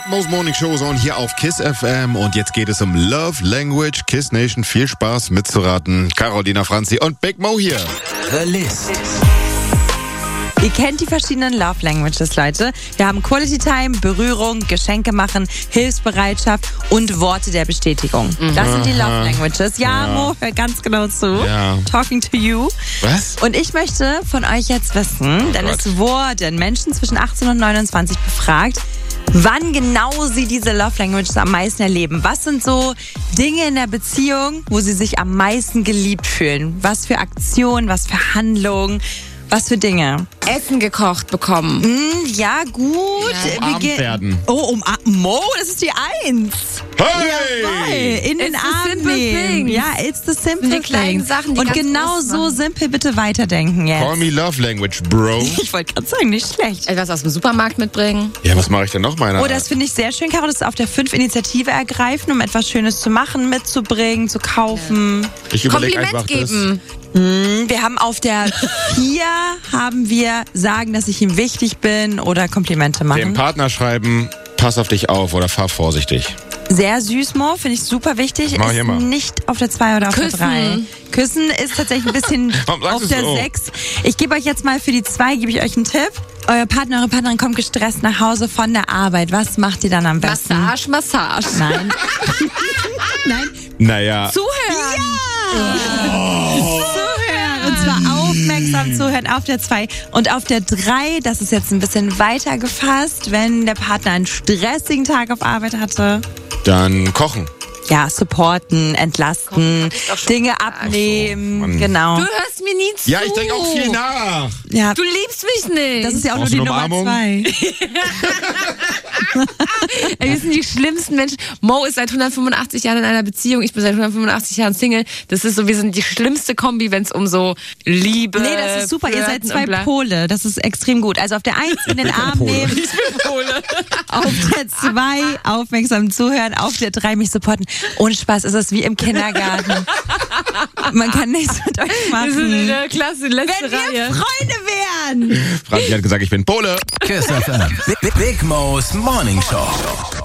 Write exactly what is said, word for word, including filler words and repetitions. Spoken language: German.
Mo's Morning Show Zone hier auf KISS F M und jetzt geht es um Love Language. KISS Nation, viel Spaß mitzuraten. Carolina Franzi und Big Mo hier. The List. Ihr kennt die verschiedenen Love Languages, Leute. Wir haben Quality Time, Berührung, Geschenke machen, Hilfsbereitschaft und Worte der Bestätigung. Mhm. Das sind die Love Languages. Ja, ja, Mo, hör ganz genau zu. Ja. Talking to you. Was? Und ich möchte von euch jetzt wissen, Oh denn Gott. es wurden Menschen zwischen achtzehn und neunundzwanzig befragt, wann genau sie diese Love Languages am meisten erleben. Was sind so Dinge in der Beziehung, wo sie sich am meisten geliebt fühlen? Was für Aktionen, was für Handlungen, was für Dinge? Essen gekocht bekommen. Mm, ja, gut. Ja, Wir umarmt gehen- werden. Oh, um Mo, das ist die Eins. Hey! Jawohl, in den It's the Arm simple nehmen. things. Ja, it's the simple Die kleinen things. Sachen, die Und ganz genau groß so machen. simpel bitte weiterdenken jetzt. Call me Love Language, Bro. Ich wollte gerade sagen, nicht schlecht. Etwas aus dem Supermarkt mitbringen. Ja, was mache ich denn noch, meiner? Oh, das finde ich sehr schön, Caro, das ist auf der fünf Initiative ergreifen, um etwas Schönes zu machen, mitzubringen, zu kaufen. Ich überlege Kompliment einfach geben. Wir haben auf der vier haben wir sagen, dass ich ihm wichtig bin oder Komplimente das. Dem machen. Partner schreiben, pass auf dich auf oder fahr vorsichtig. Sehr süß, Mo, finde ich super wichtig. Mach ich Ist immer. nicht auf der zwei oder auf Küssen. der drei. Küssen ist tatsächlich ein bisschen Warum sagst auf du's der so? sechs. Ich gebe euch jetzt mal für die zwei, gebe ich euch einen Tipp. Euer Partner, eure Partnerin kommt gestresst nach Hause von der Arbeit. Was macht ihr dann am besten? Massage, Massage. Nein. Nein. Naja, Zuhören. Zuhören. Und zwar aufmerksam zuhören auf der zwei. Und auf der drei, das ist jetzt ein bisschen weiter gefasst, wenn der Partner einen stressigen Tag auf Arbeit hatte. dann kochen. Ja, supporten, entlasten, doch schon Dinge gesagt. abnehmen, Mann. genau. Du hörst mir nie zu. Ja, ich denke auch viel nach. Ja, Du liebst mich nicht. das ist ja auch Brauchst nur du die eine Nummer Umarmung? zwei. Ey, wir sind die schlimmsten Menschen. Mo ist seit hundertfünfundachtzig Jahren in einer Beziehung. Ich bin seit hundertfünfundachtzig Jahren Single. Das ist so, wir sind die schlimmste Kombi, wenn es um so Liebe. Nee, das ist super. Ihr seid Flirten zwei und bla- Pole. Das ist extrem gut. Also auf der eins in den Arm Pole. nehmen, Ich bin Pole. auf der zwei aufmerksam zuhören, auf der drei mich supporten. Ohne Spaß ist es wie im Kindergarten. Man kann nichts mit euch Wir sind in machen. der Klasse, letzte Wenn wir Reihe. Freunde wären! Franzi hat gesagt, ich bin Pole. KISS F M. Big, Big Mo's Morning Show.